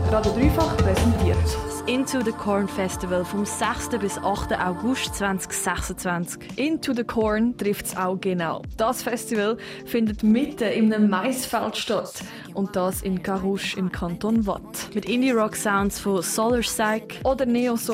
Radio Dreifach präsentiert. Das Into the Corn Festival vom 6. bis 8. August 2026. Into the Corn trifft es auch genau. Das Festival findet mitten in einem Maisfeld statt. Und das in Carouge im Kanton Watt. Mit Indie-Rock-Sounds von Solar Psych Oder Neo